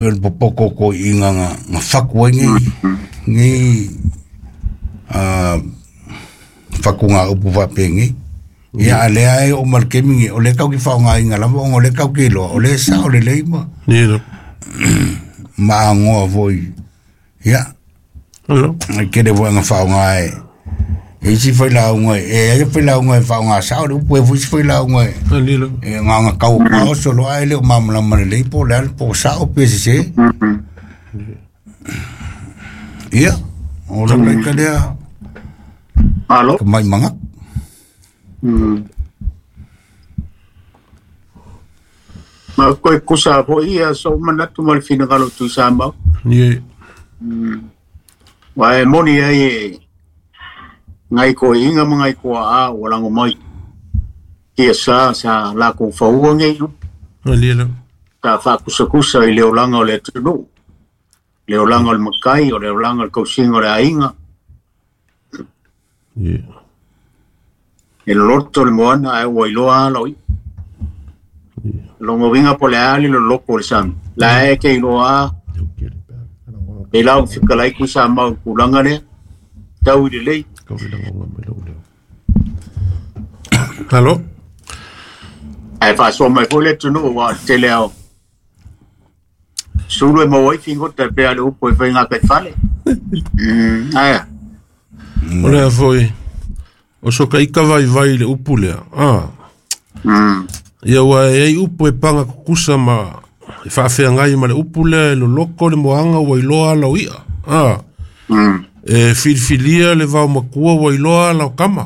el popoko ko inga nga whakuengi ngi whakunga upu wapengi ia ale ai o markemingi o le kau ki whaunga inga lama o le kau ki loa o le sa o le leima maa ngoa voi ia kere voi nga whaunga e si whailau ngai e whailau ngai whaunga sa o le upu e vui si whailau ngai e nga kau kao solo ai leo mamala mare lei po le po sa o PSC ia o le lai ka lea alo mai manga ma koe kusa po ia so manatu mal fina kalo tu sama wa e moni ai ngai ko inga ngai ko a o lango mai kia sa la ko fau ngai alila ta fa kusa i leo langa o le tunu leo langa o le makai o leo langa o kausinga o le ainga el loto le moana e wailoa loi longo vinga po le ali lo loko le sam la e ke iloa e lau fikalai kusa mau kulanga ne tau i lei Hello? Ai fa so mai pole tu no wa te leo. Sulu e mo wai fingo te pe ale upo e venga ke fale. Ai. Ora foi. O so kai ka vai le upu le. Ia wa e upo e panga kusa ma e fa fe ngai ma le upu le lo loko le moanga wa iloa la ia. E filfilia le va makua wa iloa la kama.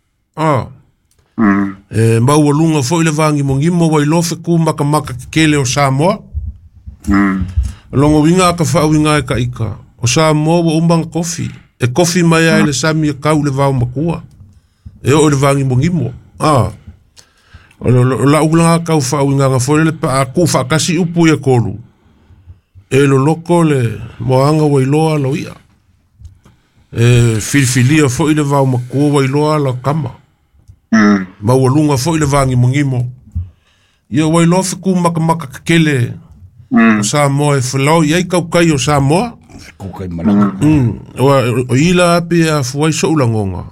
E mau walunga foi le vangi mongimo wa ilofe ku maka kele o Samoa. Longo winga ka fa winga e ka ika. O Samoa wa umbang kofi. E kofi mai ai le sami e kau le vau makua. E o le vangi mongimo. O la ulanga kau fa winga nga foi le pa ku fa kasi upu e kolu. E lo loko le moanga wa iloa lo ia. E filfilia foi le vau makua wa iloa la kama. Ma walunga foi le vangi mongimo. Ia wai lofe ku maka kele. O Samoa e whalau iai kaukai o Samoa. Kaukai malanga. O ila api a fuai so ulangonga.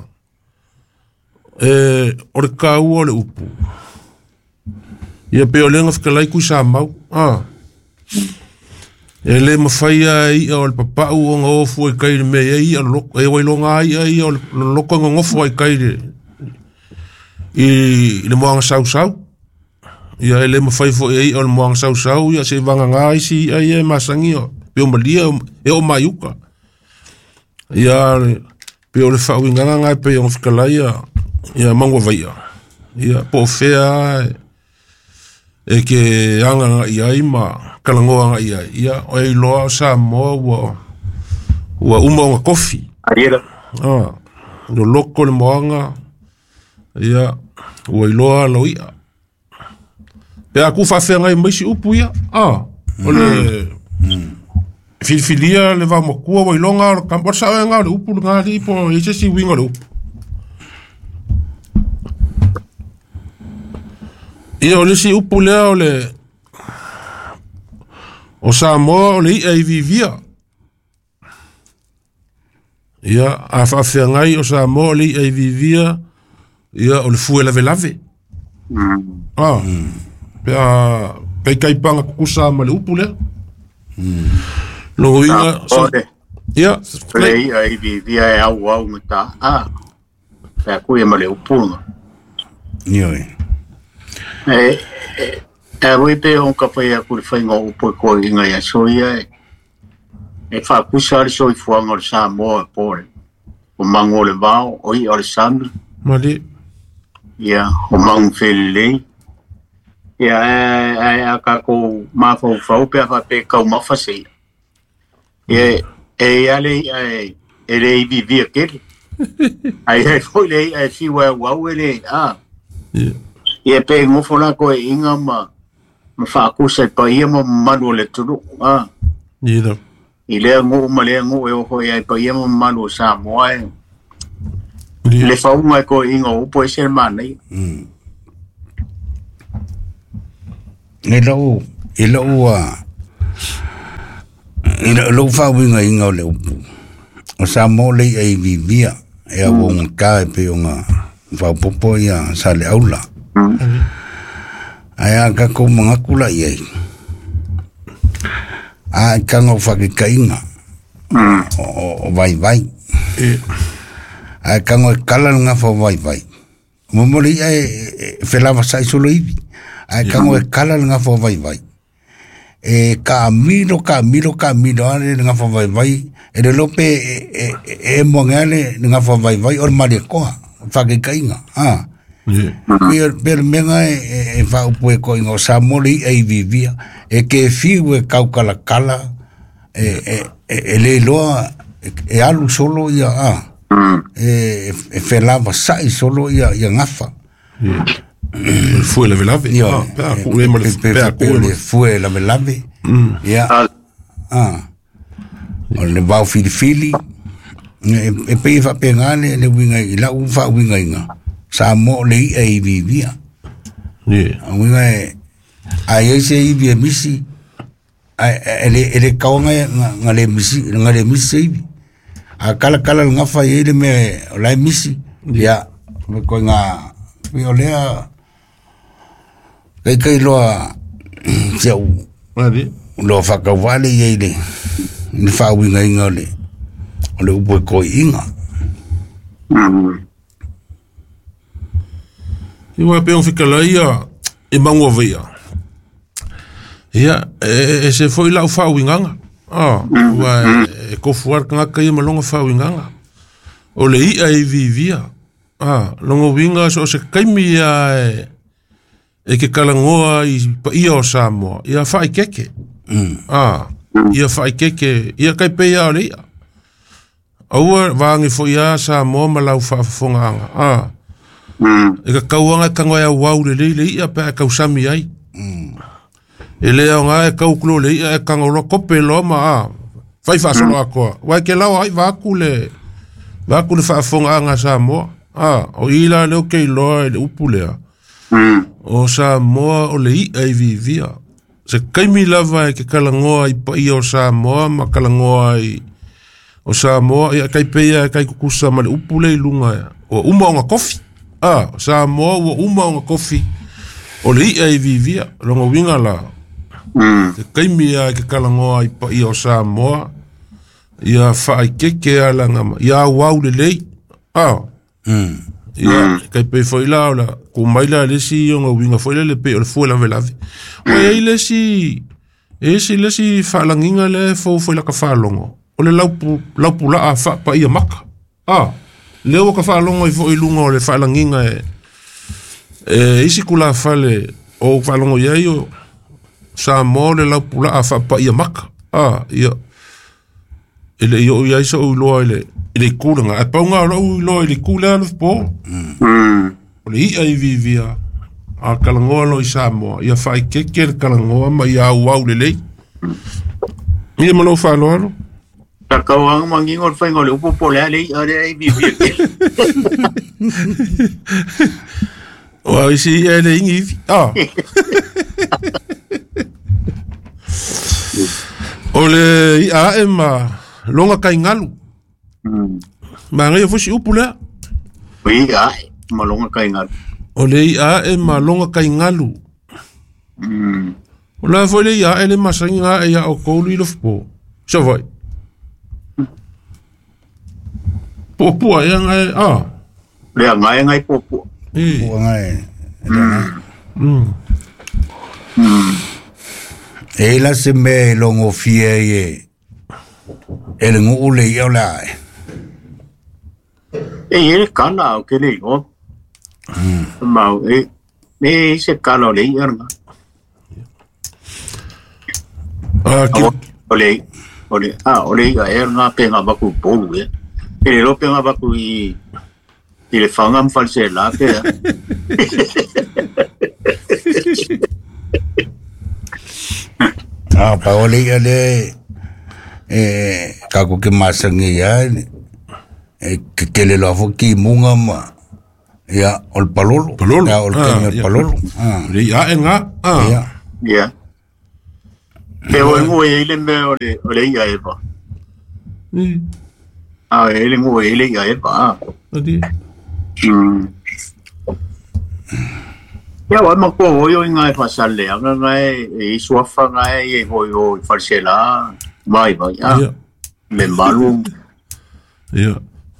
O re kau o le upu. Ia pe o lenga whikalai kui Samau. E le mawhaia i o le papau o ngā ofu ai kaire me i a loko. E wai longa ai o le loko ngā ngofu ai kaire. I le moanga sau. Ia ele mawhai fo e o le moanga sau. Ia se vanga ngā isi ai e masangi o. Pe o malia e o maiuka. Ia pe o le whau inganga ngai pe o whikalai ia mangwa vaia. Ia po fea e ke anga nga iai ma kalangoa nga iai. Ia o e loa o Samoa ua uma o nga kofi. Ariera. No loko le moanga. Ia, ua iloa lo ia. Pe aku whawhea ngai maisi upu ia. O le filfilia le va makua wa ilonga o kampor sawe ngā le upu ngā li po HSC winga le upu. Ia o le si upu lea o le o Samoa o le ia i vivia. Ia, a whawhea ngai o Samoa o le ia i vivia. Ia o le fue lave. Pe kai panga kukusa ma le upu lea. Longo inga. Ia. Play ai vivia e au ngata. Pe kuia ma le upu. Nioi. E roi pe on ka whai a kuri whainga upu ko inga ia soia e wha kusa ari soi fuanga o le Samoa e pore. O mango le vao, oi o le Sandra. Mali. Ia, o maung whelelei. Ia, a ka ko mawhau whau pe a pe kau mawhasei. Ia, ale e le i vivia kere. Ai foi le ai fiwa wau ele Ia pe ngofo la ko inga ma whaakusa pa ia ma manu le turu. Ia. I le ngo ma le ngo e o ia pa ia ma manu Samoa e. Le whaunga ko inga upo e se manei. E lau lo fa winga inga le upu o sa mo le ai vivia e a wong ka pe nga fa popo ya sa le aula aya ka ko mga kula ye a ka ngo fa ki kainga o vai a ka ngo kala nga fa vai mo mo le felava sai solo ivi a ka ngo kala nga fa vai camino ane nga fa vai e le lope e mongale nga fa vai or mari ko fa ke kainga per menga e fa upo ko ngo samoli e vivia e ke fiwe kaukala e le loa e alu solo ia e felava sai solo ia ngafa fue la velave fue la velave ya o le bau fili e pe fa pengane le winga i la ufa winga inga sa mo le e vivia winga ai se i via misi ele kaunga ngale misi a kala nga fa ele me la misi ya ko nga violea kai loa seu lo fa ka vale yele ni fa winga ingole ole upo ko inga iwa pe on fika la ia e mango via ia e se foi la fa winga wa e ko fuar ka kai malonga fa winga ole ia e vivia longo winga so se kaimia e ke kalangoa i pa ia o Samoa ia fai keke ia fai keke ia kai pe ia ole aua vangi fo ia Samoa malau fafonganga e ka kauanga kangoia wau le ia pe kausami ai e lea nga e kauklo le ia e kangolo kopelo ma fai fasolo akoa wai ke lau ai vakule fafonganga Samoa o ila leo kei loa e le upulea o Samoa o le i ai vivia se kaimi lava e ke kalangoa i pa ia o Samoa ma kalangoa i o Samoa i kai peia e kai kukusa ma le upule i lunga o uma o nga kofi Samoa o uma o nga kofi o le i ai vivia longa winga la se kaimi e ke kalangoa i pa ia o Samoa ia fai keke ala ngama ia wau le lei kai pe foi la ko mai la le si o winga foi le pe o foi la velave o e le si falanginga le foi la ka falongo o le lau la fa pa ia maka le o ka falongo i foi lunga o le falanginga e isi kula fale o falongo ia io sa mo le lau la fa pa ia maka ia ele yo ia so lo ele kulanga a paunga lo ele kula lo po o le ai vivia a kalangoa lo i Samoa ia fai keke kalangoa ma ia wau le ia malo fa lo ta kauang mangingo fai ngole upo pole le ai vivia o isi ele ingi ole ia ema longa kai ngalu ma ngai fosi upula ia malonga kai ngalu ole ia e malonga kai ngalu ola foi ia ele masangi ia o kouli lo fo so vai popo ia ngai le ngai popo ngai e la se me longo fie ele ngu le ia la ele kana o que le o ma me se kana le ia nga ole ia nga penga baku polu ele lo penga baku i le fangam false la ke pa ole ia le kako ke masangi ya ke le lo fo ki munga ma ya ol palolo ya ol palolo le ya enga ya e o ngoi ile me ole ia e pa ele ngoi ile ia e pa adi ya wa ma ko yo ngai fa sale anga ngai e suafa ngai e ho farsela vai ya me malu ya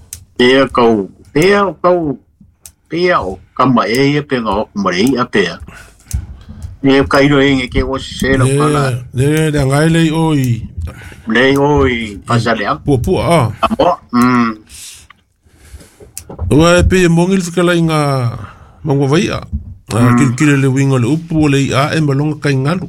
Pea o kama e penga o kumari a pea. E kairo e ke o se lo pala. Le ngai le oi. Le oi pasale a. Pu a. Amo. Wa pe mongil fikala inga mangwa vai a. Kile le winga le upu le a e malonga kai ngalu.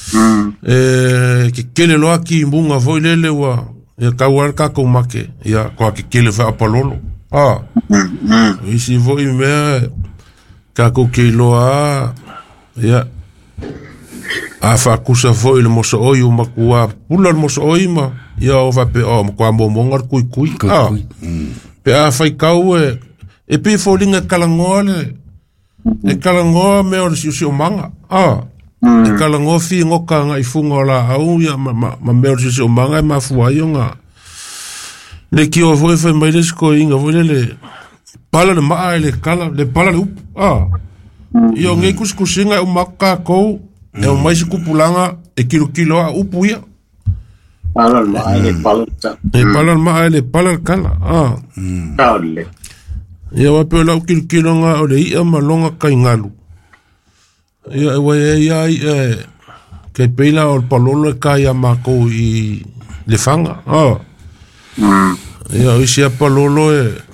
Ke kele lo aki mbunga foi lele wa. Ya kawar ka ko make ya ko ke kele fa palolo isi voi me ka ko ke lo ya a fa kusa foi le moso oi uma kua pula le moso oi ma ya o va pe o ko ambo mongar kui pe a fai kau e pe folinga kalangole e kalangoa me o si o manga e kalangoa fi ngoka nga ifunga la au ya ma me si o manga ma fuai nga le ki o foi foi mai lesko inga foi le pala le ma le kala le pala le yo ngai kuskusinga o maka ko e o mai kupulanga e kilo a upuia pala ma le pala e pala ma le pala kala kale ya wa pe la kilo nga o le ia malonga kai ngalu ya wa ya ke pela o palolo kai ama ko i le fanga ya o sia palolo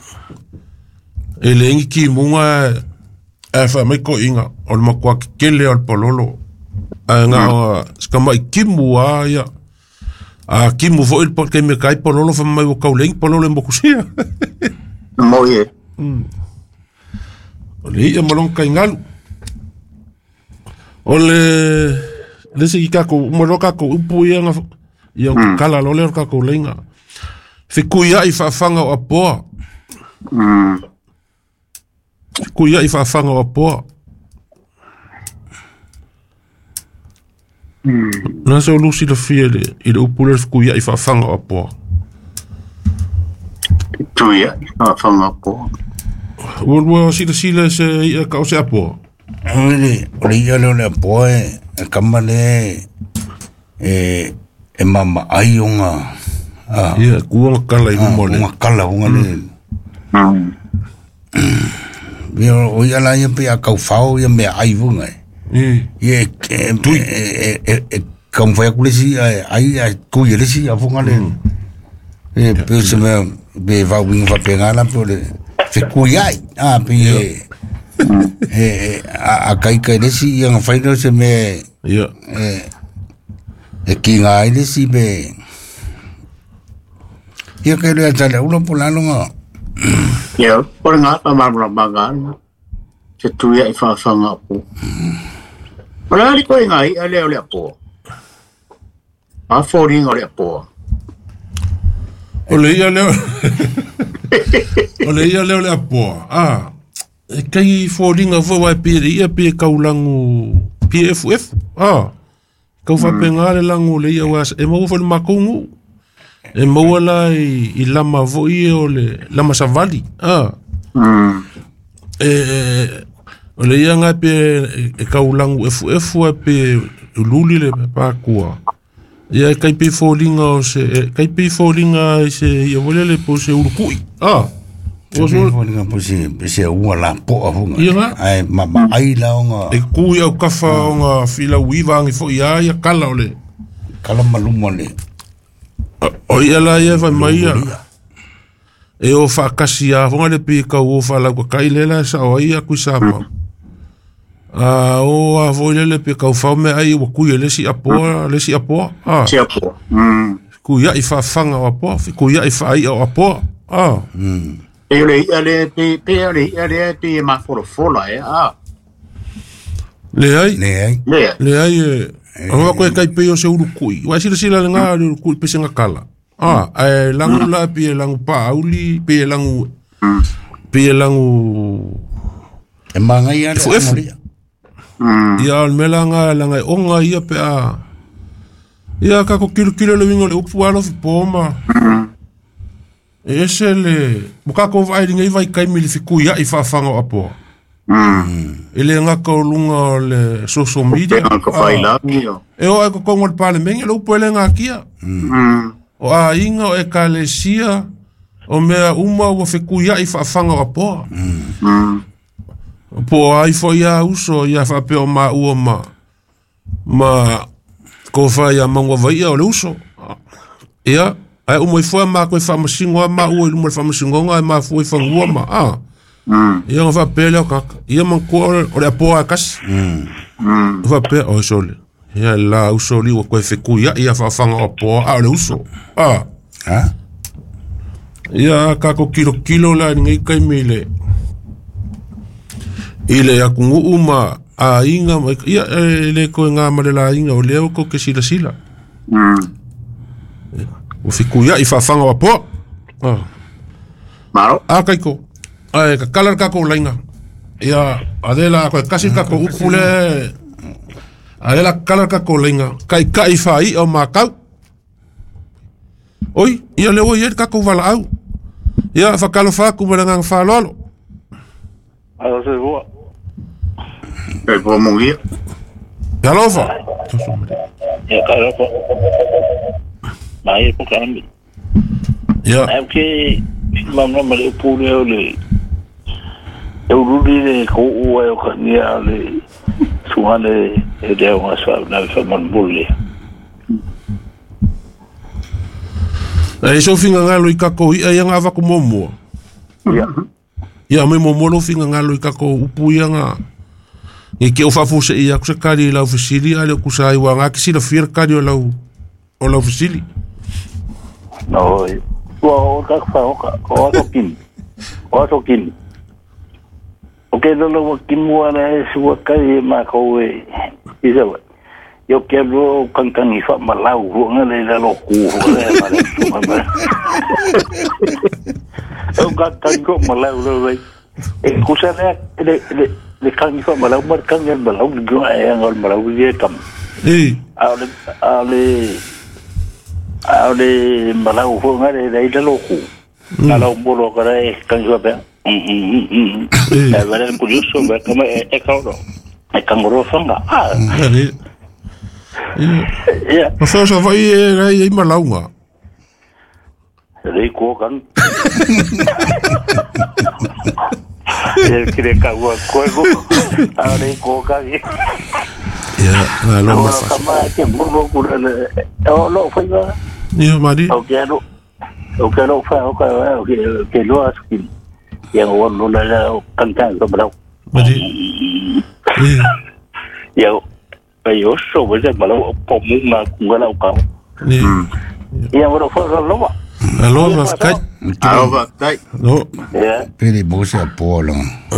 e le ingi ki munga e fa mai ko inga o ma kwa kele o palolo nga skama kimu ya kimu vo il porque me kai palolo fa mai o kauleng palolo mo kusia mo ye o le ia malonga kai ngalu le se kako mo kako upu ia nga ia kala lo le kako lenga fi kuia I fa fanga o apoa kuia I fa fanga o apoa na so lusi le fiele I le upu le kuia I fa fanga o apoa tuia fa fanga o apoa wo sila se ia ka o se apoa Ole ia le poe kamale e mama ai unga ia kuanga kala I mole unga kala unga le o ia la ia pe a kau fao ia me ai unga ia kam fa kulisi ai ku ia lesi a unga le pe se me be va winga fa pegala pe fe ku ia pe a kai kai lesi yang final se me ya ki ngai lesi be ya kai le tale uno polano nga ya por nga pa magan se tu ya fa nga po ora ri ko ngai ale po a foring ole po ole ia le po kai foringa vo vai ia pe kaulangu PFF kau fa pengale langu le ia was e mo fo makungu e mo la I lama vo I o le lama savali ole ia nga pe e kaulangu FF pe luli le pa kua ia kai pe foringa o se kai pe foringa se ia volele po se urukui o so nga po se ua la po avunga ai mama ai la nga e ku ia kafa nga fila wiva ngi fo ia kala ole kala maluma le o ia la ia va mai e o fa kasia vonga le pi ka o fa la kai le la sa o ia ku sa ma o a voile le pi ka o fa me ai o ku le si apo si apo ku ia I fa fanga o apo ku ia I fa ai o apo ele pe ma fola le ai o ko kai pe o se urukui wa sila nga urukui pe senga kala langu la pe langu pauli pe langu e manga ia ia melanga langa onga ia pe Ia kako kilo le wingo le upu alo fi poma. Ese le bukako vai ringa vai kai mili fi kuia I whawhanga o apoa. Ele ngaka o lunga le social media. Ngaka whailangi o. E o eko kongo le pale mengi le upu ele ngā kia. O a inga o e kalesia o mea uma o fi kuia I whawhanga o apoa. Po ai fo ia uso ia whape o ma ua ma ko whai a mangwa vai o le uso. Ia, ai umoi fua ma koe whamasingoa ma ua ilumoi whamasingonga ai ma fua I whangua ma. Ia ngā whapele o kaka. Ia mangkua o le apoa a kasi. Whapele o sole. Ia la uso li wa koe wheku ia whawhanga o apoa a o le uso. Ia kako kilo la ngai kai mele. Ile ya kungu uma a inga ia le ko nga malela inga o leo ko ke sila o fiku ia I whawhanga wa po Maro kai ko ai ka kalar ka ko lainga ia adela ko kasi ka ko upule adela kalar ka ko lainga kai whai o makau oi ia leo ia ka ko wala au ia whakalo whaku malanga whalolo Ayo se voa. Kei po mungia. Ya lofa. Ya kaya po. Mai po kami. Ya. Ai ke mamma male pule ole. Eu rudi de ko o eu kania le suhane e de uma sua na famon bulle. Ai so finga ngalo I kako ia nga va ko momo. Ya. Ia me momolo finga ngalo I kako upu ia nga. Ngi ke o fafuse ia ku se kari la ofisili ale ku sai wa nga kisi la fir kari o la ofisili. No. O ka fa o to kin. Okay, lo kin mo na su kai ma ko e. Isa wa. Yo ke lo kan I fa malau ro nga le la lo ku le ma le su ma. O ka kan ko malau lo e ku sa le kan I fa malau mar kan el malau go e ngol malau ye kam. Ale malau ho nga le la lo ku. Na lo bolo ka e kan jo be. E vale curioso ver como e cauro. E canguro fanga. Ja. Maar zo zo van je maar launga. Rei ko kan. Kire ka wa ko. Rei ko ka. Ja, na lo ma fa. Kama ke burro ku le. O lo fa ga. Ni mari. O ke lo. O ke lo fa o ka ke lo askin. Yang won lo la kan ko bra. Mari. Yo yo so với mà nó bông mà cũng có đâu có. Iya vừa phơi rồi lắm ạ. Alo mà cách. Alo mà cách. No. Dạ. Pili bố sẽ bỏ luôn.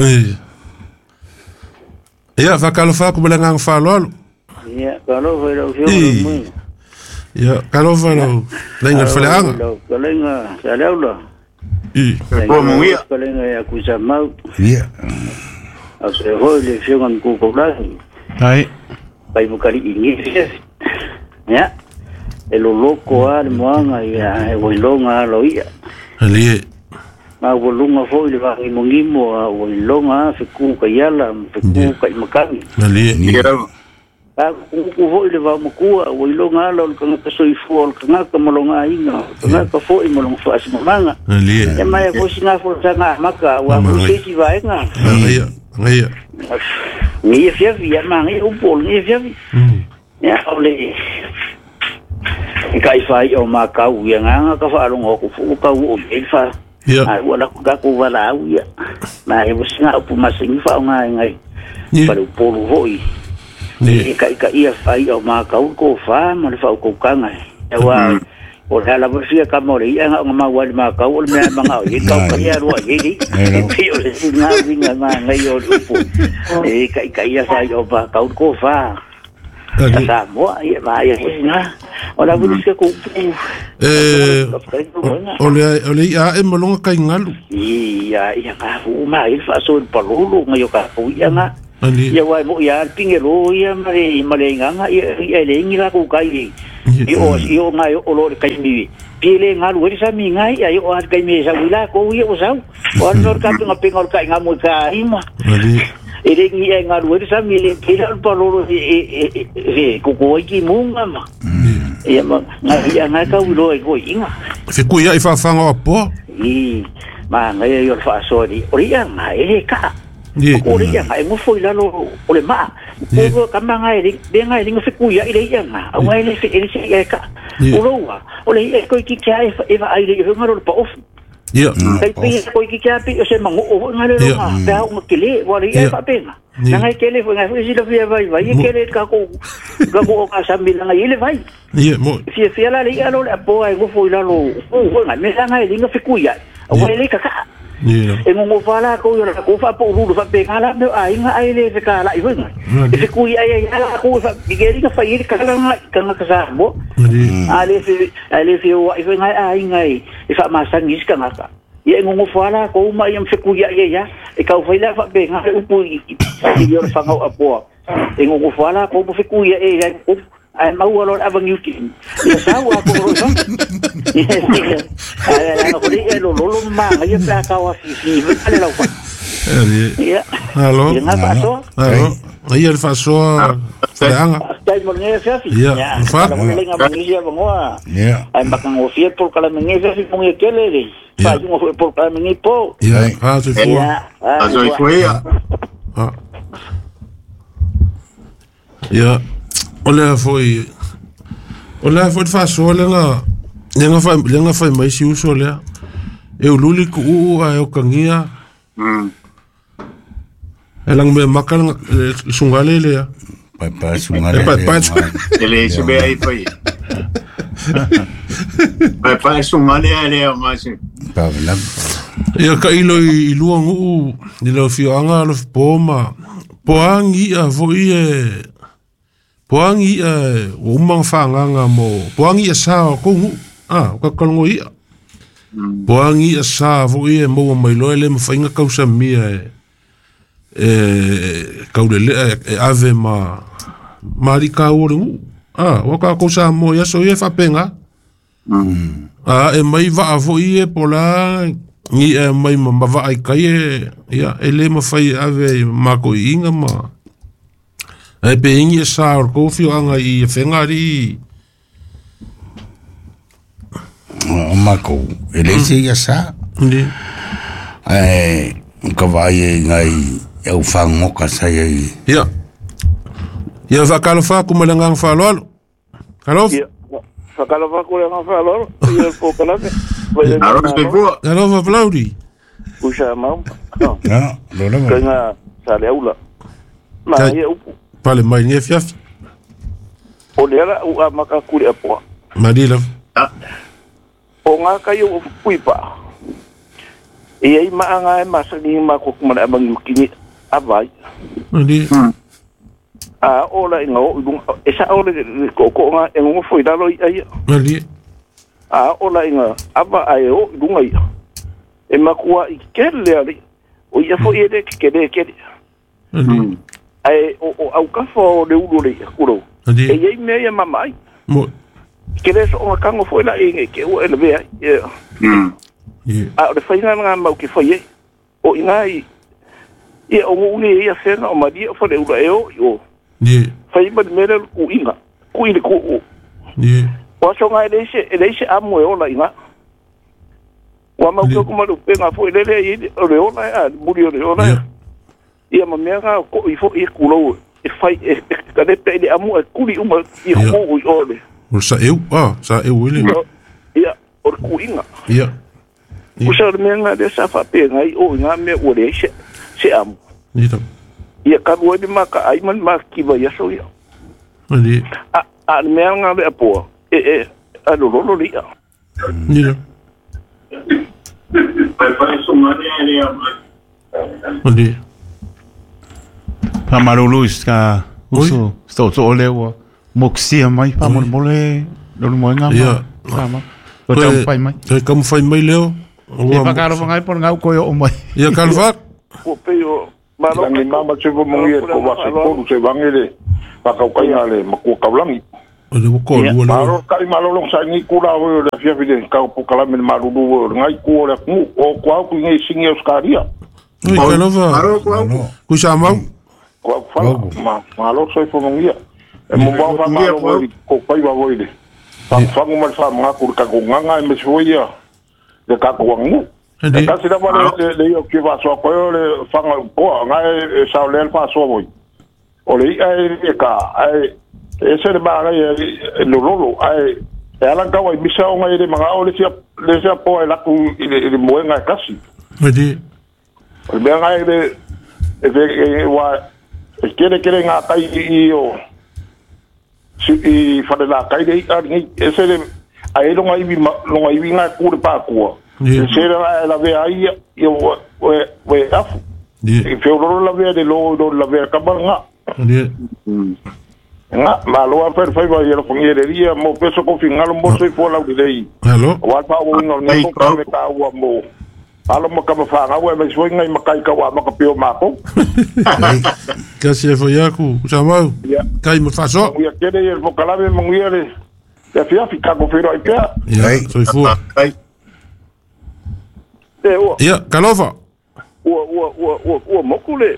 Iya fakalo fa ku bela ngang fa lolo. Iya kalau phải đâu phiêu rồi. Iya kalau fa đâu. Lenga fa langa. Kalau lenga sa leo lo. Po mungia. Kalau lenga aku sa mau. Iya. Aku hồi le phiêu ngan ku ko la. Ai. Pai mo kali ini ya el loco al moanga ya e longa loia Ali ma volunga foi le va ngimo o longa fiku ka yala fiku ka makani Ali ka ku foi le va maku o longa lo ka soi fo ka ka malonga inga ka foi malong fa simanga Ali e mai ko singa fo sanga maka wa ko si va nga Ngai. Ni fia mangi o pol ni fia. Ya ole. Kai fai o makau ya nga ka fa lo ko fu ka o e fa. Ai wala ka ko wala ya. Na e busina pu masing fa nga ngai. Para o polo hoi. Ni ka ia fai o makau ko fa ma fa ko kanga. E wa o hala sia ka mo ri nga ma wa ma ka o me ma nga i ka ka ia ro i di pio le singa vinga ma ngai o pu e ka ia sa o ba ka ko fa sa mo ia ma ia singa o la bu sia ko ole ia e mo longa kai ngalu ia ka fu ma i fa so pa lulu ngai o ka fu ia nga ia wai mo ia pingero ia mare nganga ia le ngira ku kai io ngai o lo kai mi pile ngalu ri sa mi ngai ia o kai mi sa wila ko ia o sa o nor ka pingor kai ngamu ka ima ele ngia ngalu ri sa mi le pila pa lo ko ko ki munga ma ia ma ngai ka ulo e ko inga se ku ia fa fanga po ma ngai yo fa so di o ia ngai ka o le nga mo foi la lo o le ma o ka manga ele de nga ele se kuia ile ia nga o ele se ka o lo wa o le ko ki ka e va ile ho ngaro pa of kai pe ko ki ka pe se mango o nga le lo ma pa o kile wa le ia pa pena nga kele fo nga si lo via vai kele ka ko ka sa mi nga ile vai mo si la le ia lo le po ai mo foi la lo o nga me nga ile nga se kuia o ele ka e mo fala ko yo ko fa po ru fa pe kala me ai nga ai le se kala i venga e se ku ai ala ko fa bigeri ka fa ir kala nga ka sa mo ale se o i venga ai nga e fa ma sa ngis ka nga e mo fala ko ma yam se ku ya e ka fa ila fa pe nga u pu i yo fa nga apo e mo fala ko mo se ku ya e ai mau lo abang yuki ya sawa ko ro so ya ko ri lo ma ya pa ka wa si vale la fa ya allo aí ele passou franga dai mo ne fa ya fa lenga bangia bangoa ai bakang ofia por kala mengi fa mo ye kele fa mo por kala mengi po ya se foi se foi ya Olha foi fácil, olha foi mais se uso olha eu luli ku a eu kangia elang me makan sungalele ya pa sungalele ele se be aí foi pa sungalele mas pa la eu ka ilo i luang ni lo fianga lo poma poangi a foi Poangi umang fanganga mo poangi sa ko ka kalngo ia poangi sa vo ia mo mai lo ele mo fainga kausa mia kaulele ave marika uru o ka kausa mo ia so ia fa penga e mai va vo ia pola ni mai ma va ai kai ia ele mo fai ave ma ko inga ma e pe ingi sa or ko fio anga I fengari o mako ele se ia sa ka vai ngai eu fango ka sa ia ia va kalofa ku malangang fa lolo kalof fa kalofa ku malangang fa lolo ia po kalafe aros de po kalofa plaudi puxa mau no lo kana sa le aula ma ia Pale mai ni fiaf. O le ala u maka kuri apo. Madila. O nga kayo puipa. E ai maanga e masani ma ko kuma abang yukini abai. Madi. Ola ngo dung esa ola ko nga ngo foi dalo ai. Madi. Ola nga aba ai o dung ai. E makua ikele ali. O ia foi ele kede. Madi. Ai o au ka fo de ulo le kuro e ye me ya mamai mo kele so nga kango fo la inge ke o ele be de faina nga mau ki fo ye o ingai e o uni ya sena o madi fo de ulo yo fai ba mele ku inga ku ile ku o so nga ele se amo o la inga wa mau ko ma lu pe nga fo ele le o le ona muri o le ona ia ma mea ko I fo I kulo e fai ka de pe de amu kuli uma I ko o ole o sa eu ile ia o ku inga ia o sa mea de sa fa pe ngai o nga me o le se amu ia ka bo de maka ai man ma ki ba ia so ia ali mea nga de apo lo ia ia pa so mane ale ali pa marulu ska uso sto olewa moxia mai pa mole lo mo nga ma o tam pai mai como fai mai leo e pa caro ngai por ngau ko o mai ia calva o peio Langi mama se mongi ko wasi ko se bangele. Pakau kai ale maku kaulangi. Ole ko lu Maro kai malolong sa ni kula o le fia vide ka po kala men maru du ngai ko le ku o kwa ku ngai singi oskaria. Oi kalova. Ku sama. Ko fa malo so fo mongi. E mo ba fa malo ko pai ba voide. Fa mo fa ma ku ka ko nganga me soia. De ka ko wangu. Ka se da ba le yo ki va so ko le fa ko ngai sa le fa so voi. Ole ai ka ai ese de baga lo lolo ai ala ka wai bisa o ngai de manga o le sia po la ku ile mo nga kasi medi o be ngai de wa kere nga kai o si fa de la kai de ngai ese de ai lo ngai nga ku de pa ku ese de la ve ai yo we afu e fe lo la ve de lo la ve ka banga nga malo a per fai vai lo fonghereria mo peso ko fingalo mo sei po la dei hello wa pa wo no no ko me ka wa mo alo mo ka fa nga wa me so ngai makai ka wa ma ka pio ma ko ka se fo yaku chama kai mo fa so ya kede el vocalave mo yere ya fia fica ko fero ai ka ya so fu ya kalova o mokule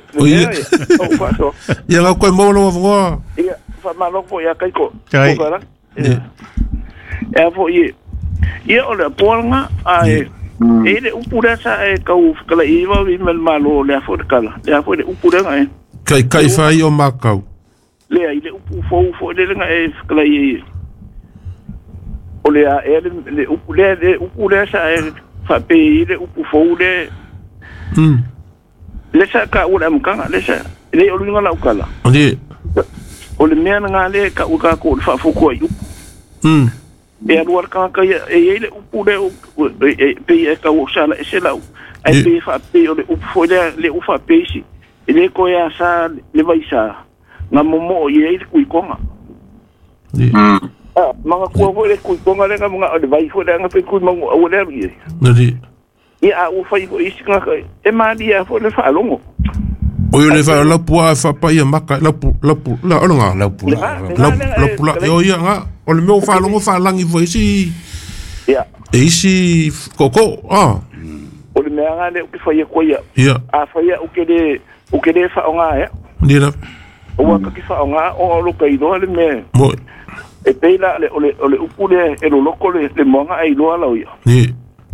ya ko mo lo vo ya fa malo po ya kai ko para e fo ye o le polnga ai ele upura sa e ka u kala i va vi mel malo le fo kala le fo le upura ngai kai fa yo makau le ai le upu fo le nga e kala i o le a le upura sa e fa pe ile upu fo le le sa ka u le mkanga le sa le o lunga la ukala ndi o le mea nga le ka uka ko fa fo ko yu e aluar ka e le upu le pe e ka o sala e se la ai pe fa pe o le upu le ufa pe si e le ko ya sa le vai sa nga momo e ku ikonga manga ko le ku ikonga le nga mga o le vai fo le nga pe ku mangu o le ri ndi ia o fai ko isi nga e malia fo le fa longo o yo le fa la pua fa pa ia maka la olonga la pula yo ia nga o le meu fa longo fa langi vo isi ia e isi koko o le mea nga le o ki fa ia ko ia a fa ia o ke le fa onga ia ndira o wa ka ki fa onga o lo kai do le me mo e peila le o le upule e lo loko le monga ai lo ala ia ni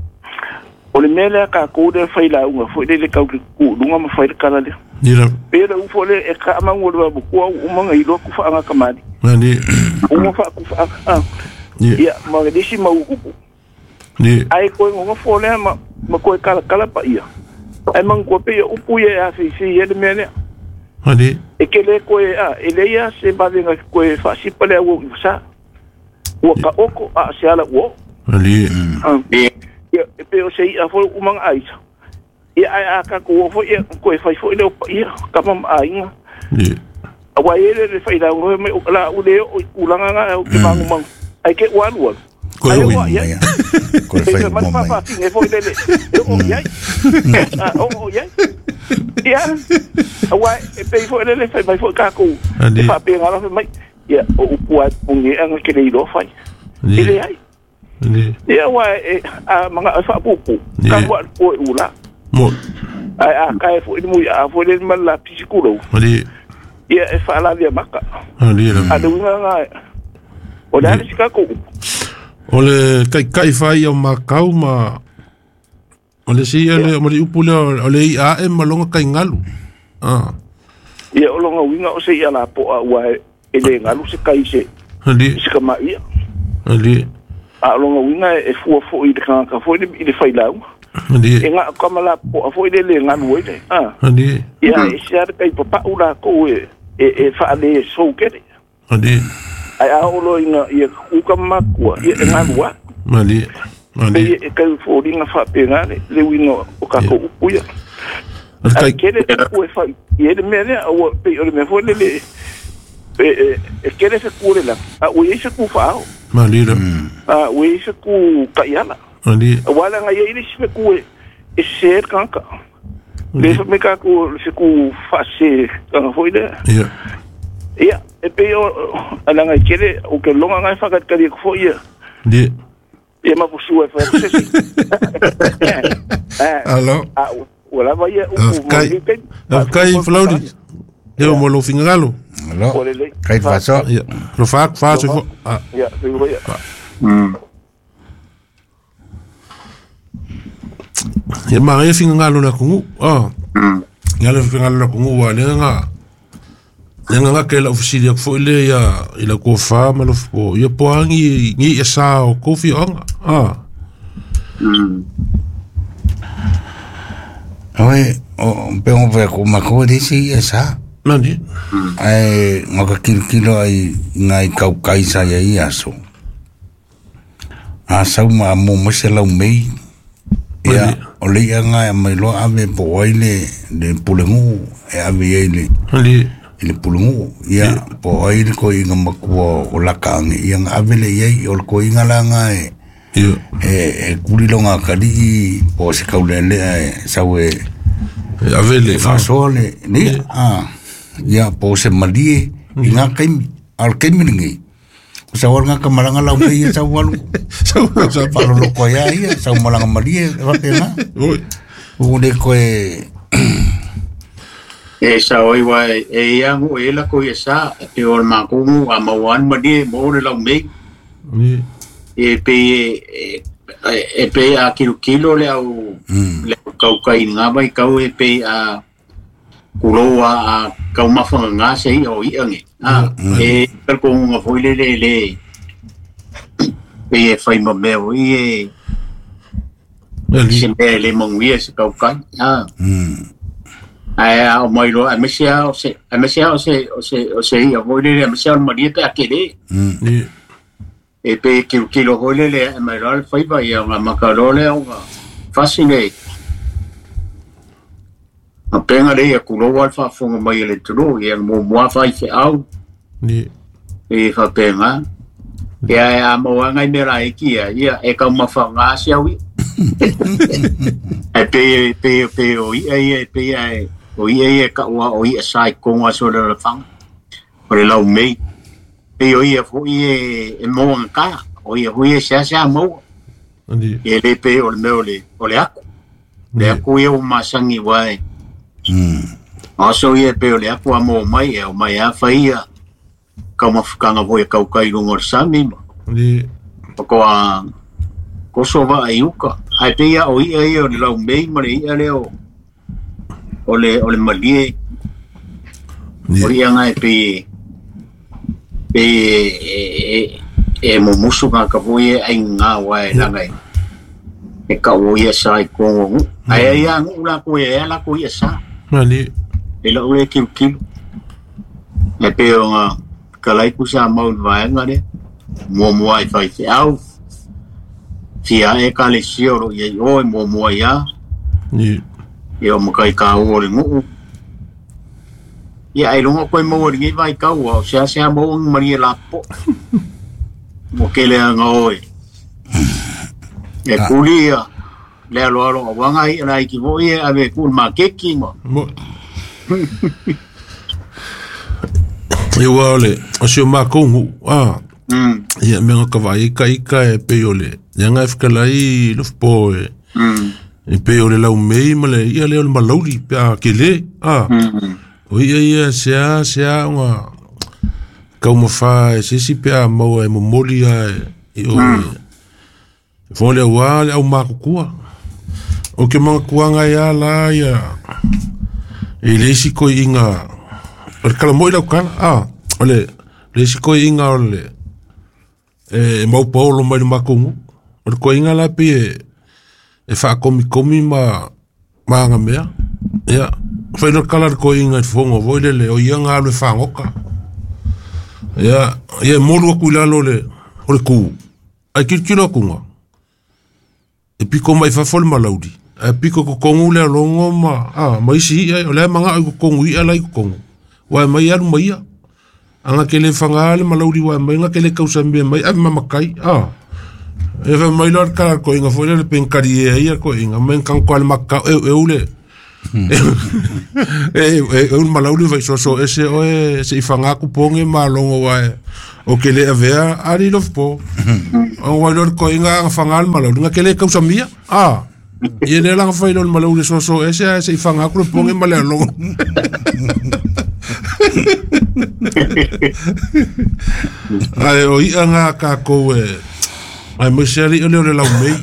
o le mele ka ko de fa ila unga fo le ka ku lunga ma fa kala le ndira pele u fo le e ka mango le ba ku o manga i lo ku fa nga kamadi ni o mo fa ku fa ia ma le disi ma u ni ai ko ngo fo le ma ko kala pa ia ai man ko pe u pu ye a fi ye le mele ani e ke le ko e le ia se ba venga ko fa si pa le u sa o ka oko a se ala o ali ia pe o sei a fo umang aisa ia ai aka ko fo ia ko fai fo le ia ka mam ainga wa ele le fai da ngo me la u le u langa nga o ke mangu mang ai ke wan wan ko ia ko fai mo mai e fo le o ia o ia ia wa e pe fo le fai fo ka ko e fa pe nga la mai ia o puat pungi ang ke le do fai ile ai ia wa a manga fa pupu ka wa ko ula mo ai a kai fo ni mu a fo le mal la pisikulo ali ia e fa la via maka ali a de nga o da ni ka ko ole kai fai o makau ma ole si ele mo di upule ole a e malonga kai ngalu ia o longa winga o se ia la po a wa e le ngalu se kai se ali se kama ia ali a longa winga e fu fo i de kan ka fo i de fai la ali e nga kama la po fo i de le ngalu e ali ia e se ar kai papa ula ko e fa le so kere ali ai a o lo inga ia ku kama ko ia ngalu wa ali ali e kai fo dinga fa pe ngale le winga o ka ko upuya kai kere ku e fa ia de mele o pe o me fo le e kere se ku le la a o ia se ku fa malira o ia se ku ka ia la ali wala nga ia ile se ku e ser kanka Le fa me ka ku se ku fase ka foi le. Ia, e pe o alanga kere o ke longa ngai fa ka ri ku foi. Di. E ma pusu e fa se. Alo. Wala vai o kai Flori. Eu mo lo fingalo. Alo. Kai faso. Lo faso. Ja, se vai. Ya ma e fingalo na kungu. Ngalo fingalo na kungu wa nga ke la oficilia fo ile ya ila ko fa ma lo fo ya poangi ni esa o kofi anga. Oi, o pengo pe ko mako disi esa. Nani? Ai ngaka kilo ai ngai kau kaisa ya iaso. Asa ma mo masela mei. Ya, ole nga mai lo ave po ile de pulengu e ave ile. Ile pulengu ya po ile ko inga makua o lakangi yang ave le ye o ko inga langa e kulilonga kadi po se kaulele sawe ave le fasole ni ya po se mali inga kai al kemingi sa wala nga kamalanga la ume sa walu sa palo lo ko ya sa malanga mali va pena o de ko sa oi wa yang o ela ko sa e o ma ko a mawan mali mo le la ume e pe a kilo le au le kau kai nga vai kau e pe a kuloa a kau mafanga nga sei o iange e per ko nga foi le e fai mo meo e le mongwie se kau kai ai o mai lo a mesia o se a foi le a mesia mo dia pe akele e pe kilo hole le mai lo fai vai nga makalole o fascine a penga le ku lo wa fa fonga mai le tro e mo fai fe au ni e fa penga e a mo nga me ra ia e ka ma fa nga sia wi e pe o e ka wa o i sai ko wa so le fa o le lau mei e o i fo e mo nga o i sia mo ni e le pe o le me o le aku e o masangi wai aso ia pe ole aku amo mai e o mai a faia kama fukanga voe kau kai lungo sami ni ko a Kosova ayuka ai pe ia o ia o lau mei mare ia le ole malie o ia ngai pe mo musu ka voe ai nga wa na ngai e ka o ia sai ko ai ia ngula ko e la ko ia sa Mali. Ela ue kilo. E pe o nga kalai kusa mau vai ngare. Mo ai fai te au. Fia e kale sioro ye o mo ya. Ni. E o makai ka o le ngu. Ia ai longa ko mo ri vai ka o se mo mari lapo. Mo kele nga oi. E kulia. Le alo wangai na ki voie ave kul makeki mo e wale o se makongu ia me nga vai kai e pe ole nga fkalai lo po e pe ole la mei male ia le malauri pe akele o ia sia nga como fa se si pe mo e molia e o vole wale au makukua o ke mga kuanga ia la ia e leisi ko inga o le kalamoi lau kana ole leisi ko inga ole e mau paulo mai le makungu o le ko inga la pi e wha komi nga mea ia whai no kala le ko inga i fongo voilele o ia ngā le whangoka ia molu a kuilalo le o le ku ai kirikiro kunga e piko mai whafole malaudi e piko ko kongu le alongo ma isi ia o le manga ko kongu ia lai ko kongu wa mai alu mai ia anga ke le whanga le malaudi wa mai nga ke le kausambe mai a mamakai e fa mai lor kala ko inga fole le penkari ia ko inga men kan ko le makka e ule un malauli vai so ese se ifanga ku ponge malongo wa o ke le avea ari lo po o wa lo ko inga fangal malauli nga ke le ka usamia ye ne lang fa lo malauli so ese se ifanga ku ponge malongo ai o anga ka ko ai mo seri o le la mei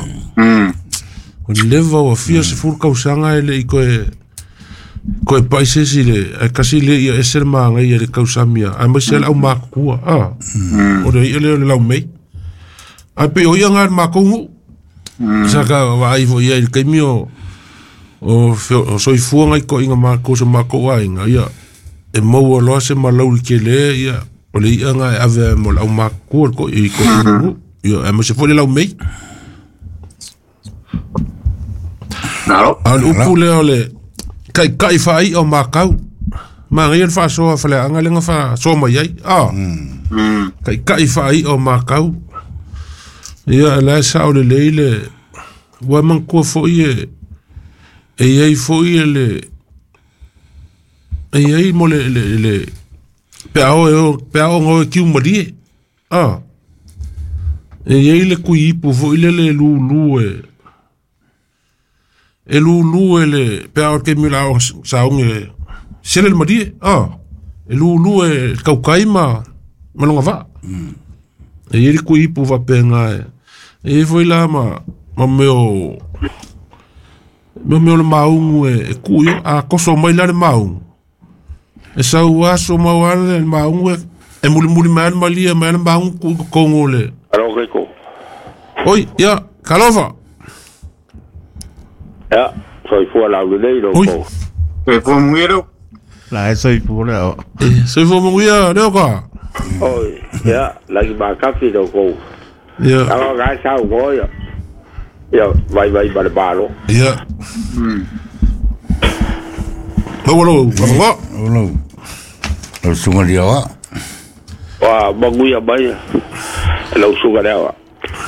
o leva o fia se fur kausanga ele ko paise sile kasi le ia eser manga ia le kausamia ai mo sel au makua o le la mei ai pe o anga makungu saka vai vo ia le kemio o soifu ngai ko inga mako so mako ainga ia e mo lo se malau ke le ia o le anga ave mo au mako ko i ko ia e mo se fo le la mei Naro. Al upule ole kai fai o makau. Ma ngai fa so fa le anga lenga fa so mai ai. Kai fai o makau. Ia la sa o le leile. Wa man ko fo ie. Ei fo ie le. Ei mo le. Peao ngo ki umari. Ei le kui pu fo ile le lu e lulu ele pea ke mila saunge sele mari e lulu e kaukaima malonga va e iri ku ipu va penga e foi la ma meo le maungu e kuio a koso mai la le maungu e sau aso mawale le maungu e muli mai malia mai le maungu kongole alo reko oi ya kalova ja, soifua lau le nei lo ko. E fo muero. La soifua le. Soifua mungia le ka. Oi, ja, lagi ba kafi lo ko. Ja. Alo ga sa go ya. Ja, vai ba balo. Ja. Lo. Lo sunga dia wa. Wa baguya bai. Lo sunga dia wa.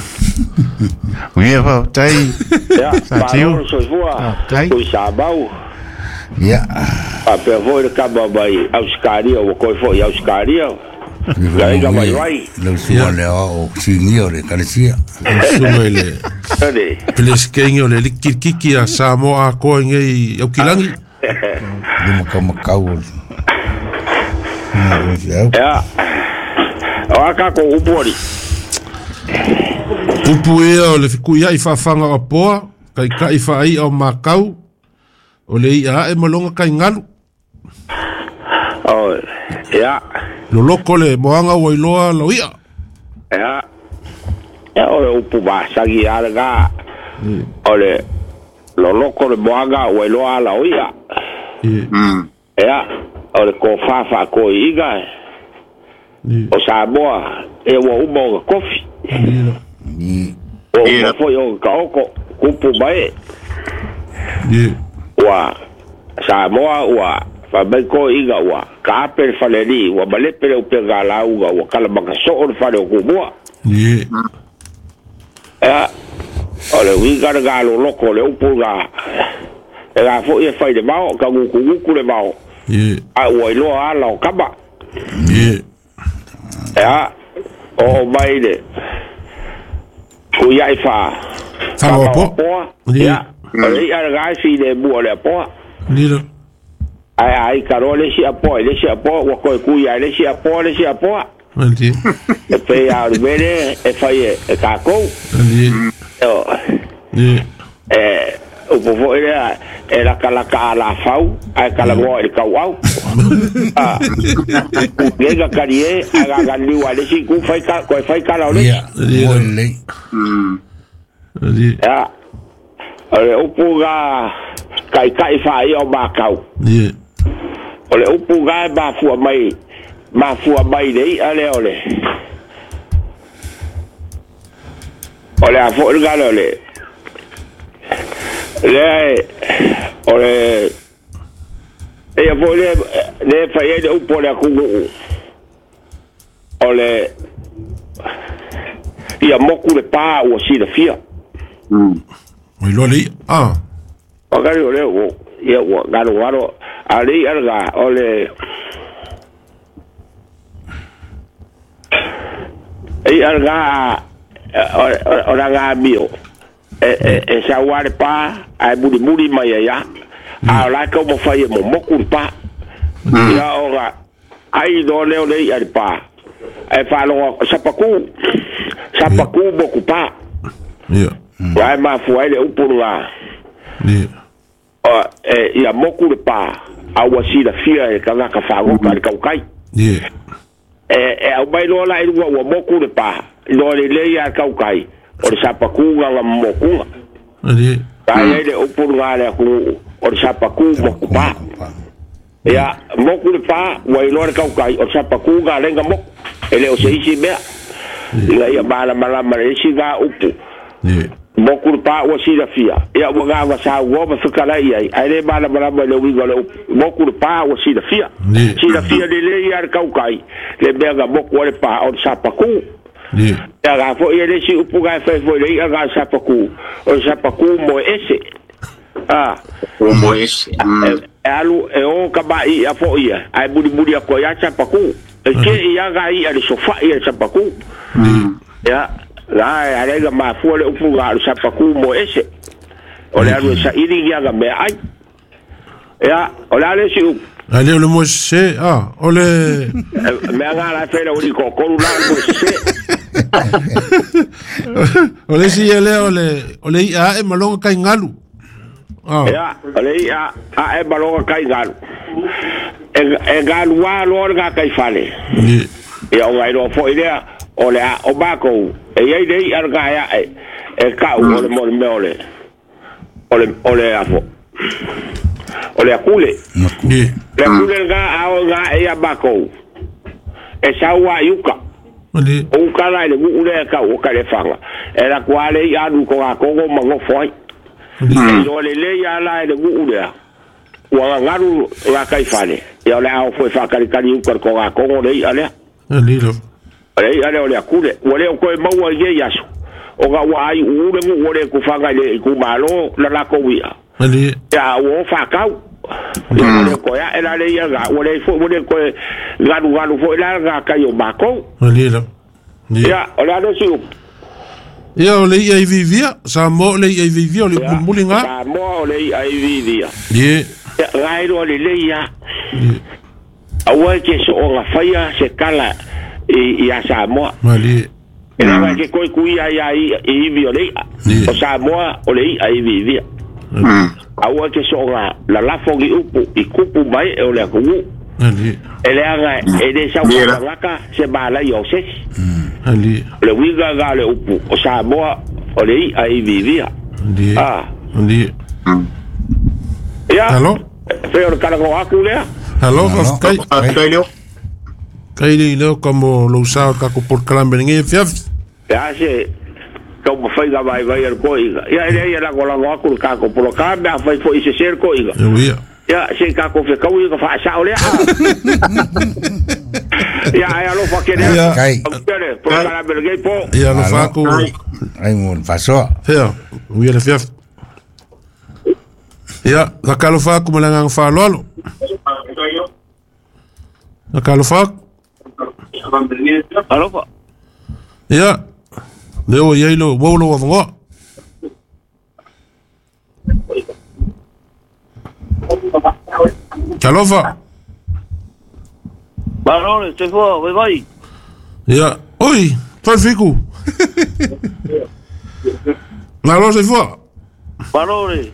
Ngia fa tai. Ja, ba soifua. Tai. Ko sa bau. Ja. A pe voi le kaba bai, Australia o ko fo Australia. Ga vai. Lo sunga le o singi o le kalesia. Sunga le. Ade. Peles kengo le kiki a Samoa ko ngai o kilangi. Dimo kamakau. Ja. Aka ko upori. Upu o le fikuia I whawhanga o poa, kai whaai o makau, o le ia e malonga kai ngalu. Oh, ja. Lo loko le moanga o iloa lo ia. Ja. Ja, o le upu basagi araga. O le lo loko le moanga o iloa la ia. Ja. O le ko fafa ko iga. O Samoa e wa umo kofi. O foi o kaoko kupu mai. Wa Samoa wa fa bai ko iga wa ka per faleri wa bale per o pega la uga wa kala maka so o fa o kumua. Ole wi ga lo loko le upuga. E ga fo e fai de mau ka ku le mau. A wa lo ala o kaba. Ja, o baile. O ia fa. Fa po. Ja. Ai ara si de bo le po. Lilo. Ai carole si apo, wa ko ku ia le si apo. Anti. E pe a vere e fai e ka ko. O povo era kala la fau, ai kala mo e ka wau. Llega carie, aga liwa le si ku fai ka la ole. Ja. Ole upuga kai fai o bakau. Ole upuga ba fu mai dei ale ole. Ole a fo ole. Ole e vole le fai de upo le kungu. Ole ia moku le pa o si le fia. Oi loli. Agari ole o. ia wa garo ali arga ole ei arga ora ga mio e sa wale pa ai muri mai ya a la ko mo fai mo kulpa ia ora ai do leo lei ai pa e fa lo sapaku mo kupa ia vai ma fuai le upurua ia ia mo kulpa a wasila fia e kanga ka fa go ka kai ia au mai lo la i wa mo kulpa lo le ia ka kai o sapaku nga mo ku ia ai le upurua le ku o sapaku mo kupa ya mo kulpa wa i lo ka kai o sapaku nga lenga mo ele o se isi mea ia mala maresi ga upu mo kulpa o si la fia ia o ga sa wo ba fukala ia ai mala le wi gole mo kulpa o si la fia le ia kaukai le bega mo ko le pa o sapaku ia ga fo ia le si upu ga fa fo le ia ga sapaku o sapaku mo ese mo ese alu e o ka ba ia fo ia ai budi ko ia sapaku ke ia ga ia le sofa ia sapaku ya la alega ma fole upu ga sapaku mo ese o le alu sa iri ia ga me ai ya o le si ale le mo se o le me nga la fela o di ko la mo se o le si ele o le ia e malonga kai ngalu ya o le ia e malonga kai ngalu e galu wa lo ga kai fale ya o ai do fo idea o le o bako e ai dei arga ya e ka o le mo meole o le afo o le akule le akule ga ao ga e bako e sawa yuka o kala le ule ka o ka le fanga e la kwale ya du ko ko mango foi o le ya la le ule wa ngaru la kai fale ya le ao foi fa kali ko ko le ale ale ole akule ole ko maua ye yaso o ga wa ai ule mu ole ku fanga le ku malo la ko wia ya o fa ka ole ko ya era le ya ga ole fo ole ko galu fo la ga ka yo bako ya ole ado si ya ole ai vivia sa mo le ai vivia ole mulinga sa mo ole ai vivia ye ga ole le ya awa ke so o ga faya se kala ia Samoa mali ela vai que coi cuia i violei o Samoa o lei ai vivia aua que soga la lafogi upu i kupu mai e o le ku ali ele anga ele sa laka se bala yo se ali le wiga ga le upu o Samoa o lei ai vivia ali ya hello pero cara ko akule hello kai Kaili leo como lo usaba kako por calambre fiaf. Ya se como fai ga vai al coiga. Ya ele la gola go akul kako por cambia fai foi se ser coiga. Ya se kako fe coiga fa sa ole. Ya lo fa que ya kai. Por calambre gay po. Ya lo fa ko ai mon faso. Ya, oui le fiaf. Ya, la kalo fa como la ngang fa lolo. La kalo fa Alofa. Ya. Leo yelo bolo wa. Alofa. Barone, te fo, vai. Ya. Oi, toi fico. Malo se fo. Barone.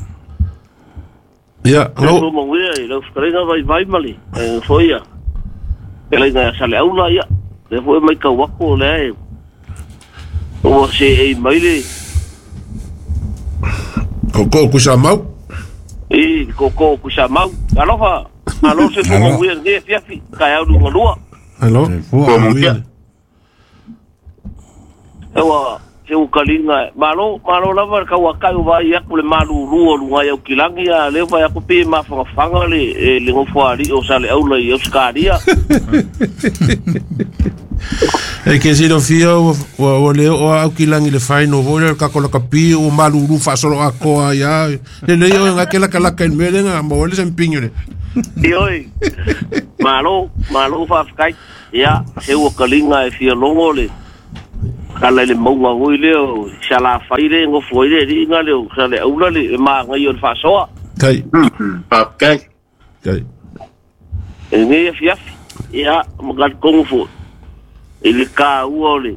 Ya, no mo voy, lo escalera vai mali. Foi ya. Ele nga sale aula ya le foi mai ka wako le o se e mai le koko ku samau koko ku samau alofa alo se fo mo nge fiafi ka ya lu ngolua alo ewa se u kalinga malo lava ka waka wa ya ku le malu ruo lu nga ya kilangi ya le va ya ku pe ma fanga le le ngo fo ali o sale aula ya skaria E ke sino fia o leo o au kilangi le faino o le kakola kapi o maluru fa solo akoa ya le leo nga kela kala kan melenga mo le sempinyo le Ioi malo fa kai ya he o kalinga e fia longo le kala le monga o leo shala faile ngo foile ri nga leo sale ula le ma nga yo fa soa kai kai e nge fia ya magal kong fu ele ka uole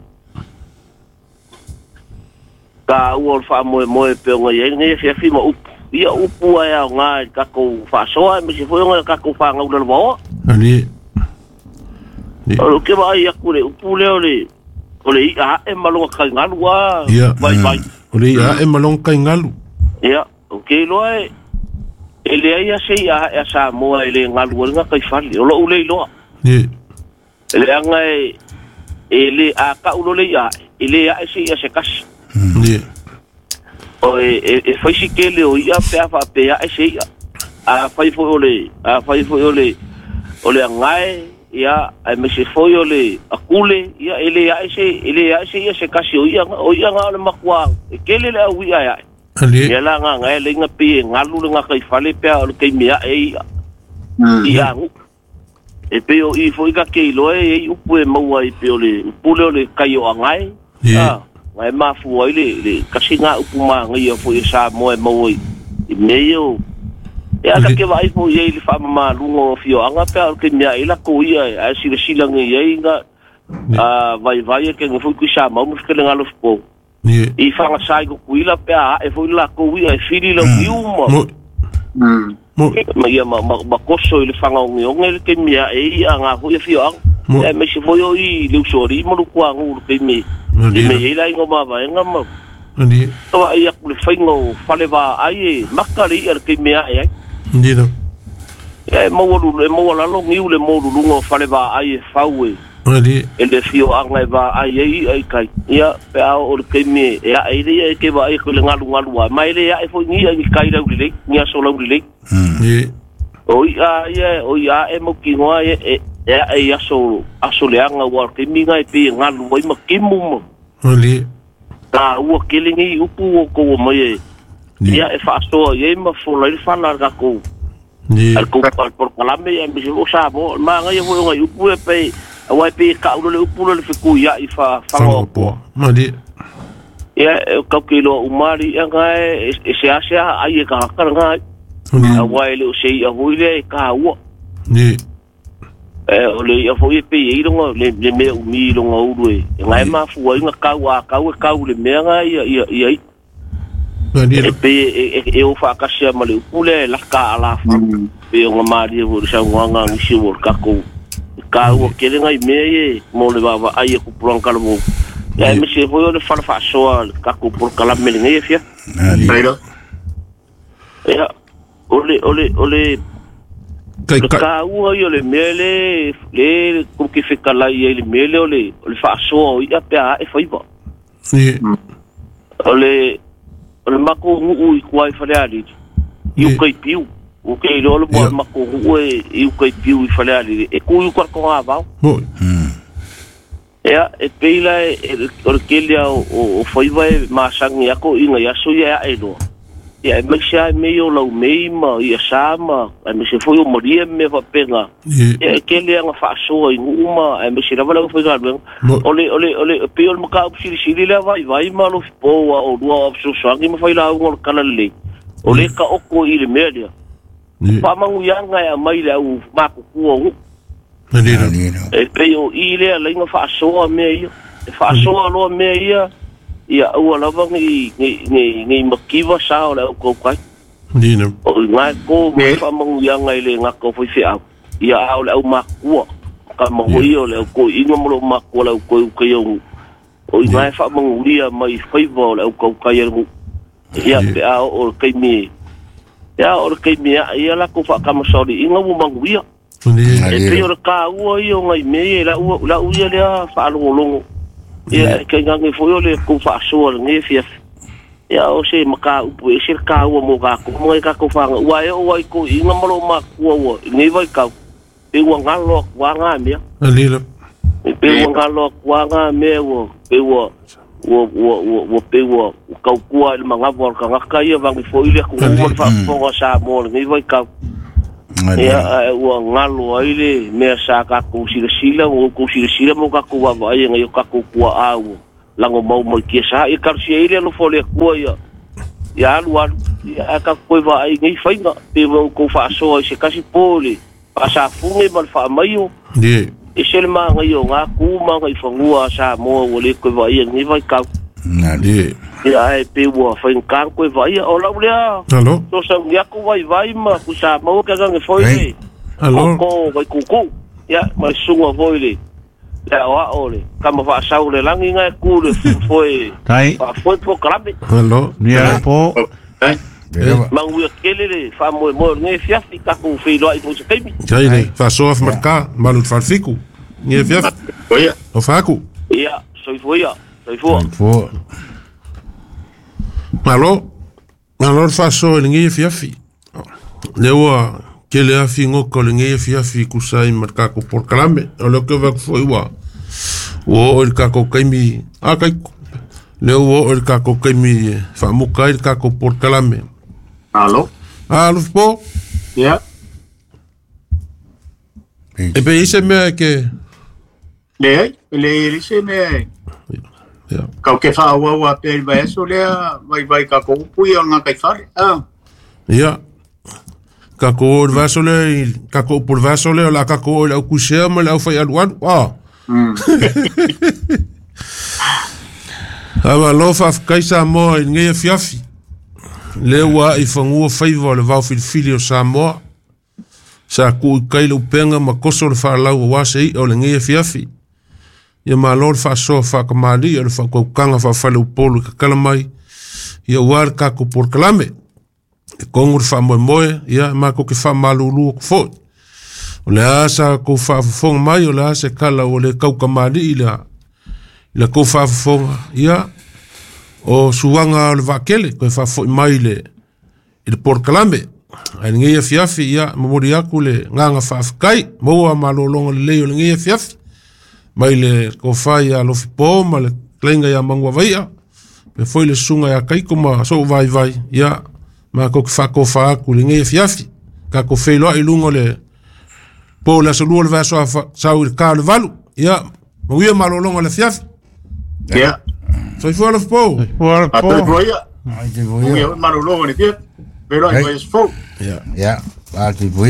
fa mo pe ngo ye nge fia fi mo ia upu ai nga ka ko fa soa me se foi nga ka ko fa nga ula bo ali o ke ba ia kule upu le ole ia e malonga kai ngalu wa vai ole ia e malonga kai ngalu ia okay lo ele ia se ia sa mo ele ngalu nga kai fali o lo ule lo ele nga ele a ka ulo le ia ele ia se ia se kas o e foi si que le o ia pe ia se ia a fai foi ole ngai ia ai me se foi ole akule ia ele ia se kasi o ia nga le makwa ke le la wi ia ia la nga ngai le nga pe ngalu nga kai fale pe o ke mia ia e pe o I foi ka ke lo e upu e mau ai pe ole upule ole kai o ngai ngai ma fu ai le kasi nga upu ma ngai foi sa mo e mau i meio e aka ke vai fo ye le fa ma lungo fio anga pe ke mia ila ko ia a sila ngai nga vai ke ngo ku sa ma mus ke nga lo spo I fa nga sai ko ila pe e fo la ko ia fili lo iuma ma ia ma koso le fanga ngel ke mia e anga ho fio ang e me se fo yo I le sori mo lu kwa ngu ke me ila ngo ma va nga ma ni to ai ku le faingo fale va ai makali ke mia e Ndido. E mo la lo ngiu le mo lu ngo fale va ai faue. Ali. Ele fio anga va ai kai. Ia pe a o ke me e ai ri ke va ai ko le ngalu mai le ai fo ngi ai kai la ri ni a so la ri. O ia e mo ki ngo e ai aso le anga wa ke mi ngai pe ngalu ai ma kimu mo. Ali. Ta u ke le ngi upu ko mo ye. Ia e fa so ye ma fo la fa la ga ko al ko por kalame e me o sa mo ma nga ye vo nga upu e pe wa pe ka u le upu le fiku ia I fa po ma di ia ka kilo umari nga e se asia ai ka nga wa le o se ia vo le ka u ni o le ia vo pe ye lo le me u mi lo nga u nga ma fu wa nga ka u le me nga ia e o fa kasia male pule la ka ala fa pe o mari o sa nganga nsi o ka o kele ngai me mo le baba ai ku plan ka mo ya me se foi o fa so ka ku por kala me ngai fia pero ya ole ka o yo le mele le ku ki fe kala ye le mele ole fa so ia pe a e foi ba ole mako ngu I kuai fale ali I kai piu o ke lo mako ngu I kai piu I fale ali e ku ko ko ava e peila o kelia o foi vai ma sang ya ko inga ya so ya e do ya me sha me yo lo me ma ya sama me se foi o moria me va pega e kelia nga fa so I uma me se lava lo foi galben ole peol mo ka sili le vai ma lo po o do o so sangi mo foi la o kana le ole ka o ko I le media pa mangu yanga ya mai le u ma ku o e peo I le la nga fa so me fa so lo me ia o la va ni makiva sa o la ko kai dino o nga ko fa mangu yanga ile nga ko foi fia ia o la ma ku ka mo o le ko inga mo ma ko la ko yo o nga fa mangu ia mai foi vo la ko kai ia pe a o kai mi ia la ko fa ka mo sori inga mo mangu ia e pe o ka o yo ngai me la ia le fa lo ia ke ngangi foi ole ko fa so nge fia ia o se maka upu e se ka o mo ga ko mo ka ko fa wa e ko inga mo ma ko nge vai ka e wa ngalo wa nga mia alila pe ngalo kwanga me wo pe wo pe wo ka kwa le manga vor ka ka ia bang fo ile ku mo fa fo sa mo ni vai ka ya wo ngalo ile me sa ka ku sila mo ka ku wa vai ngai ka ku kwa au lango mau mo ki sa e kar si ile no fo le ku ya luar ya ka ko va ai ngai fai nga pe wo ko fa so se kasi pole pa sa funge mal fa mai yo e sel ma ngai yo nga ku ma ngai fangua sa mo le ko va ai ngai vai ka na de ya e pe wo fa kan ko va ai o la blia allo so sa ya ko vai ma ku sa mo ka ngai foi allo ko vai ku ya ma sunga voi le la wa ole kama fa sa le langi ngai ku le foi tai foi po krabe allo nia po Mangu kelele fa mo nge fiafi ka ku fi lo ai mo se kai. Jai nei, fa so af marka, malu fa fiku. Nge fiaf. Oia. O faku. Ia, soi foia. Soi fo. Fo. Malo fa so nge fiafi. Lewa kele afi ngoko nge fiafi ku sai marka ko por kalambe. O lo que va foi wa. O el ka ko kaimi. A kai Leo o ka ko kaimi fa muka el ka ko por kalambe. Allo? Allo po? Ja. E pe ise me ke Le ise me. Ja. Ka ke fa wa pe ba eso le vai ka ko pui nga kai fare. Ah. Ja. Ka ko vasole ka ko por vasole la ka ko la kushe me la fa alwan. Ah. Ava lofa kaisa mo nge fiafi. Lewa I fangu faiva le vau filfili o Samoa. Sa ku kailo penga makoso le fa lau wa sei o le nge fiafi. Ia malor fa so fa kamali o le fa ko kanga fa fa le polo ka kalamai. Ia war ka ko por kalame. E kongur fa mo ia ma ko ke fa malulu ko fo. O le asa ko fa fo mai o le asa kala o le kau kamali la ko fa fonga ia o suanga le vakele ko fa fo mai le por kalambe ai ngia fiafi ia memori aku le nganga fa kai mo a malolonga le le ngia fiafi mai le ko fa ia lo fipo ma le klenga ia mangwa vaia pe foi le sunga ia kai kuma so vai ia ma ko fa aku le ngia fiafi ka ko fe lo ai lungo le po la solo le va so sa u ka le valu ia mo ia malolonga le fiafi. Ja. Soy fuera los po. Fuera po. Ai te voia. Maru lo ni tie. Pero ai vai fo. Ja. Ja. Ai te voia.